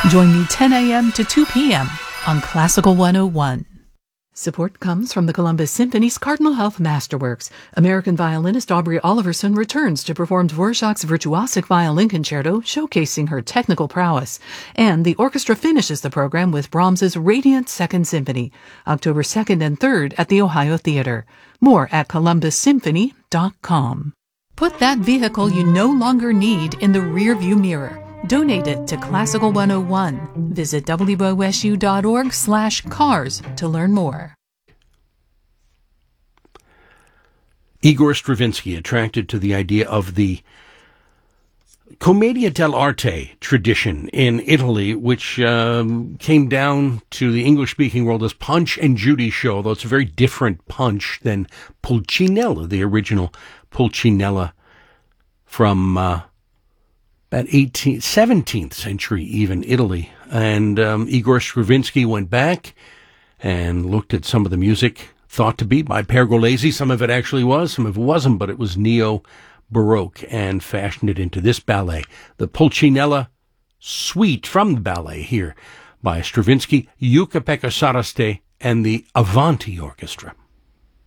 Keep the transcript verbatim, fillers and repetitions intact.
Join me ten a.m. to two p.m. on Classical one oh one. Support comes from the Columbus Symphony's Cardinal Health Masterworks. American violinist Aubrey Oliverson returns to perform Dvorak's Virtuosic Violin Concerto, showcasing her technical prowess. And the orchestra finishes the program with Brahms's Radiant Second Symphony, October second and third at the Ohio Theater. More at columbus symphony dot com. Put that vehicle you no longer need in the rearview mirror. Donate it to Classical one oh one. Visit W O S U dot org slash cars to learn more. Igor Stravinsky, attracted to the idea of the Commedia dell'arte tradition in Italy, which um, came down to the English-speaking world as Punch and Judy show, although it's a very different Punch than Pulcinella, the original Pulcinella from uh, about eighteenth, seventeenth century, even Italy. And um, Igor Stravinsky went back and looked at some of the music thought to be by Pergolesi. Some of it actually was, some of it wasn't, but it was neo-Baroque, and fashioned it into this ballet, the Pulcinella Suite from the ballet here by Stravinsky, Jukka-Pekka Saraste, and the Avanti Orchestra.